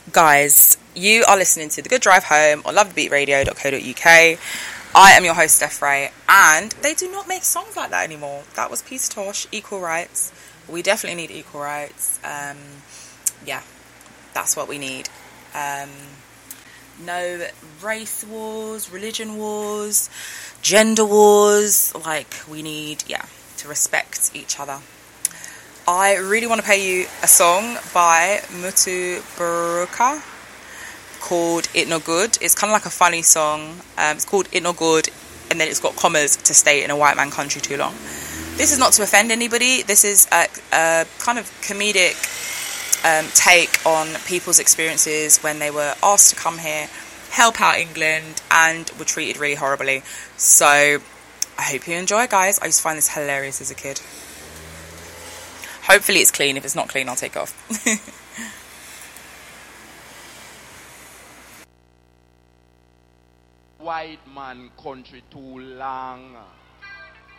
Guys, you are listening to The Good Drive Home on lovethebeatradio.co.uk. I am your host, Steph Ray, and they do not make songs like that anymore. That was Peter Tosh, Equal Rights. We definitely need equal rights. Yeah, that's what we need. No race wars, religion wars, gender wars. Like, we need, to respect each other. I really want to play you a song by Mutu Baruka called It No Good. It's kind of like a funny song. It's called It No Good, and then it's got commas to stay in a white man country too long. This is not to offend anybody. This is a kind of comedic take on people's experiences when they were asked to come here, help out England, and were treated really horribly. So I hope you enjoy, guys. I used to find this hilarious as a kid. Hopefully it's clean. If it's not clean, I'll take it off. White man country too long.